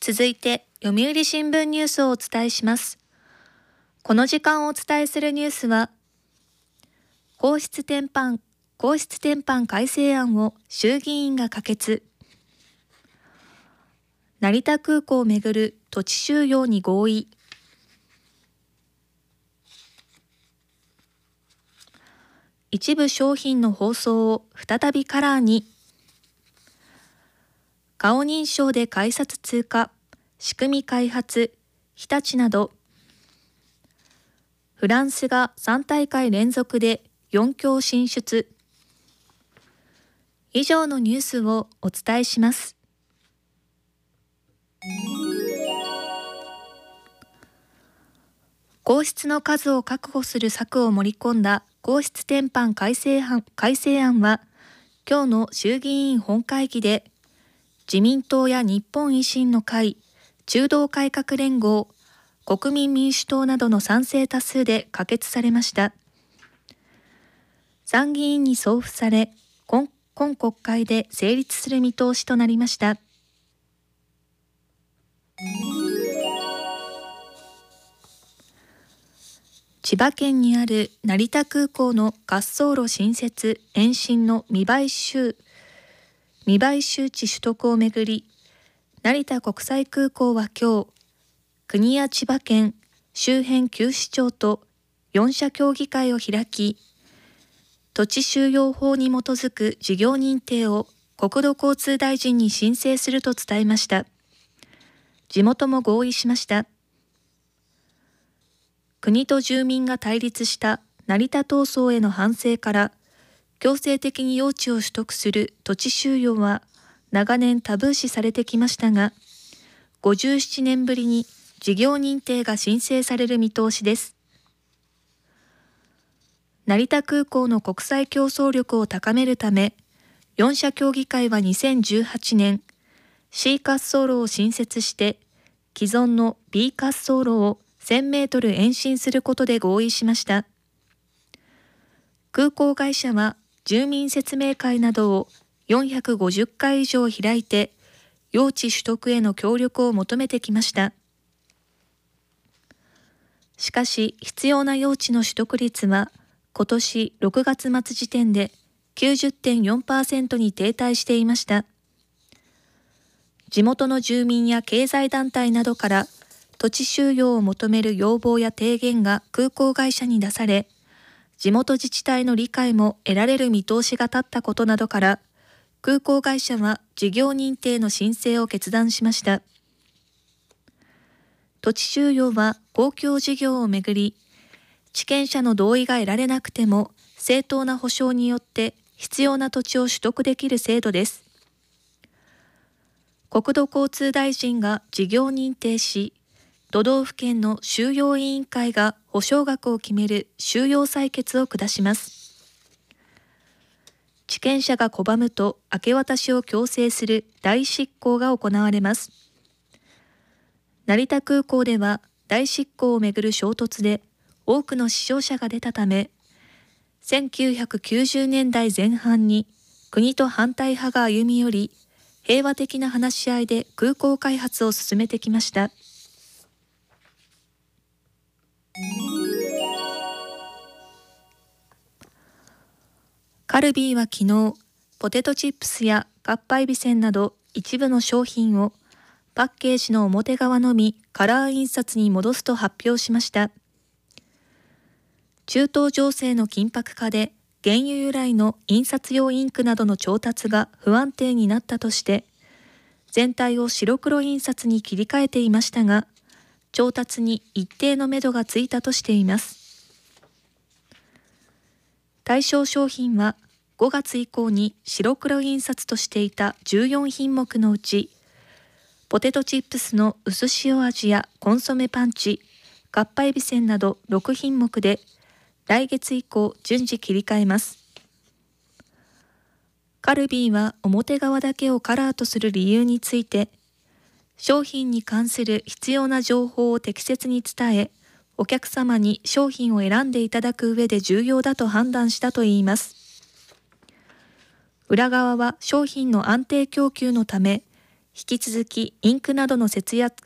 続いて、読売新聞ニュースをお伝えします。この時間お伝えするニュースは、皇室典範改正案を衆議院が可決。成田空港をめぐる土地収用に合意。一部商品の包装を再びカラーに。顔認証で改札通過、仕組み開発、日立など。フランスが3大会連続で4強進出。以上のニュースをお伝えします。皇室の数を確保する策を盛り込んだ皇室典範改正案は、今日の衆議院本会議で、自民党や日本維新の会、中道改革連合、国民民主党などの賛成多数で可決されました。参議院に送付され、今国会で成立する見通しとなりました。千葉県にある成田空港の滑走路新設・延伸の未買収地取得をめぐり、成田国際空港は今日、国や千葉県、周辺9市町と4者協議会を開き、土地収用法に基づく事業認定を国土交通大臣に申請すると伝えました。地元も合意しました。国と住民が対立した成田闘争への反省から、強制的に用地を取得する土地収用は長年タブー視されてきましたが、57年ぶりに事業認定が申請される見通しです。成田空港の国際競争力を高めるため、4者協議会は2018年、C 滑走路を新設して、既存の B 滑走路を1000メートル延伸することで合意しました。空港会社は住民説明会などを450回以上開いて、用地取得への協力を求めてきました。しかし、必要な用地の取得率は、今年6月末時点で 90.4% に停滞していました。地元の住民や経済団体などから土地収用を求める要望や提言が空港会社に出され、地元自治体の理解も得られる見通しが立ったことなどから、空港会社は事業認定の申請を決断しました。土地収用は公共事業をめぐり、地権者の同意が得られなくても正当な保証によって必要な土地を取得できる制度です。国土交通大臣が事業認定し、都道府県の収用委員会が保証額を決める収用裁決を下します。地権者が拒むと明け渡しを強制する代執行が行われます。成田空港では代執行をめぐる衝突で多くの死傷者が出たため、1990年代前半に国と反対派が歩み寄り、平和的な話し合いで空港開発を進めてきました。カルビーは昨日、ポテトチップスやかっぱえびせんなど一部の商品をパッケージの表側のみカラー印刷に戻すと発表しました。中東情勢の緊迫化で原油由来の印刷用インクなどの調達が不安定になったとして、全体を白黒印刷に切り替えていましたが、調達に一定のめどがついたとしています。対象商品は5月以降に白黒印刷としていた14品目のうち、ポテトチップスの薄塩味やコンソメパンチ、かっぱえびせんなど6品目で、来月以降順次切り替えます。カルビーは表側だけをカラーとする理由について、商品に関する必要な情報を適切に伝え、お客様に商品を選んでいただく上で重要だと判断したといいます。裏側は商品の安定供給のため、 引き続きインクなどの節約